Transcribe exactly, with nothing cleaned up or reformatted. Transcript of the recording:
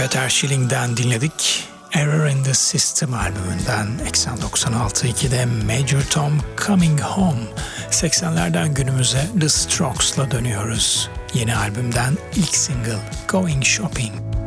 Peter Schilling'den dinledik. Error in the System albümünden seksen doksan altı ikide Major Tom Coming Home. seksenlerden günümüze The Strokes'la dönüyoruz. Yeni albümden ilk single Going Shopping.